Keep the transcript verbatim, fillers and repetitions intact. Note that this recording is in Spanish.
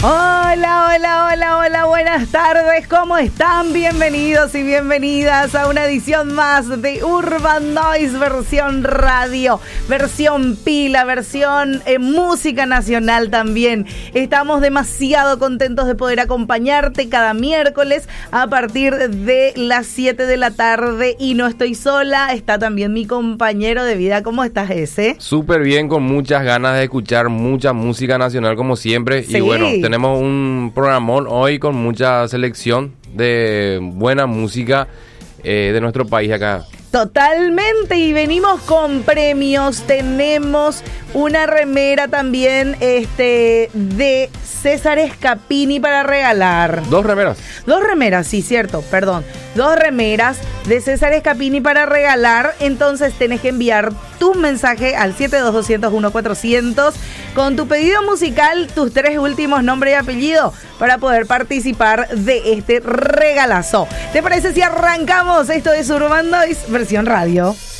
Hola, hola, hola, hola, buenas tardes, ¿cómo están? Bienvenidos y bienvenidas a una edición más de Urban Noise, versión radio, versión pila, versión eh, música nacional también. Estamos demasiado contentos de poder acompañarte cada miércoles a partir de las siete de la tarde y no estoy sola, está también mi compañero de vida. ¿Cómo estás, ese? Súper bien, con muchas ganas de escuchar mucha música nacional como siempre. Sí. Y bueno, tenemos un programón hoy con mucha selección de buena música eh, de nuestro país acá. Totalmente, y venimos con premios. Tenemos una remera también este de César Escapini para regalar. Dos remeras. Dos remeras, sí, cierto, perdón. Dos remeras de César Escapini para regalar. Entonces tenés que enviar tu mensaje al siete dos dos cero cero uno cuatrocientos con tu pedido musical, tus tres últimos nombres y apellido para poder participar de este regalazo. ¿Te parece si arrancamos? Esto es Urban Noise, versión radio.